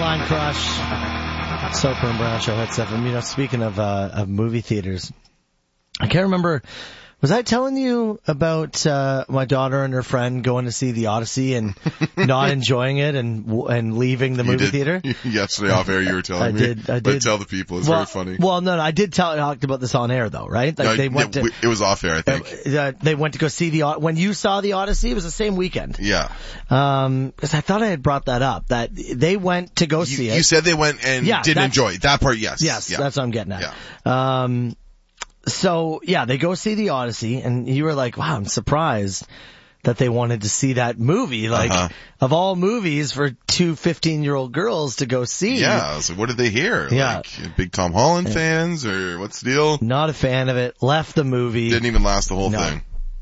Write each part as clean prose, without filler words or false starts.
Caroline Crush. Soper and Brown Show at 7. You know, speaking of movie theaters, I can't remember. Was I telling you about my daughter and her friend going to see The Odyssey and not enjoying it and leaving the movie theater? Yesterday off air you were telling me. I did. But tell the people. It's very funny. Well, no, I did talk about this on air though, right? Like they went to. It was off air, I think. They went to go see when you saw The Odyssey, it was the same weekend. Yeah. Because I thought I had brought that up, that they went to go see it. You said they went and didn't enjoy it. That part, yes. Yes, yeah. That's what I'm getting at. Yeah. So, yeah, they go see The Odyssey, and you were like, wow, I'm surprised that they wanted to see that movie. Like, of all movies for two 15-year-old girls to go see. Yeah, so what did they hear? Yeah. Like, big Tom Holland fans, or what's the deal? Not a fan of it. Left the movie. Didn't even last the whole thing.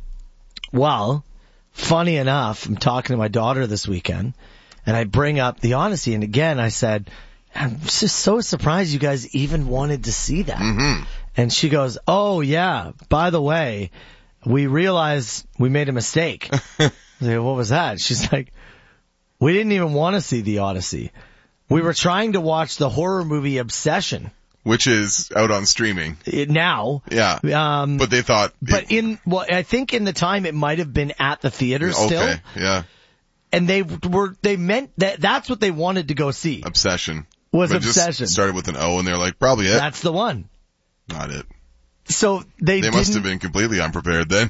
Well, funny enough, I'm talking to my daughter this weekend, and I bring up The Odyssey, and again, I said, I'm just so surprised you guys even wanted to see that. Mm-hmm. And she goes, oh yeah, by the way, we realized we made a mistake. I said, what was that? She's like, we didn't even want to see The Odyssey. We were trying to watch the horror movie Obsession. Which is out on streaming. Now. Yeah. But they thought. I think in the time it might have been at the theater still. Okay, yeah. And they meant that's what they wanted to go see. Obsession. Obsession. Just started with an O and they're like, probably it. That's the one. Not it. So they must have been completely unprepared then.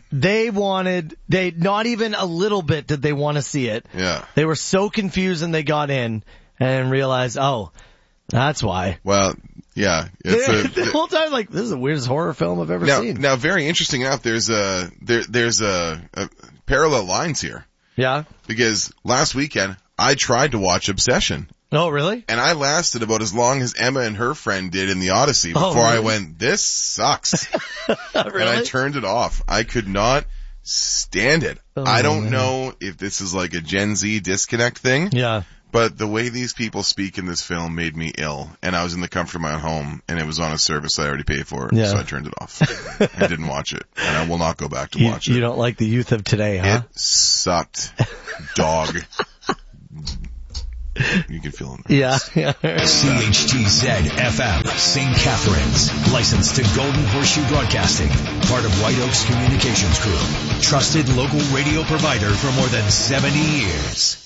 Not even a little bit did they want to see it. Yeah. They were so confused and they got in and realized, oh, that's why. Well, yeah. The whole time like, this is the weirdest horror film I've ever seen. Now, very interesting enough, there's a parallel lines here. Yeah. Because last weekend, I tried to watch Obsession. Oh, really? And I lasted about as long as Emma and her friend did in The Odyssey before I went, this sucks. Really? And I turned it off. I could not stand it. I don't know if this is like a Gen Z disconnect thing. Yeah. But the way these people speak in this film made me ill. And I was in the comfort of my own home, and it was on a service I already paid for, so I turned it off. I didn't watch it. And I will not go back to watch it. You don't like the youth of today, huh? It sucked. Dog. You can feel it. Yeah. CHTZ FM, St. Catharines. Licensed to Golden Horseshoe Broadcasting. Part of White Oaks Communications Group. Trusted local radio provider for more than 70 years.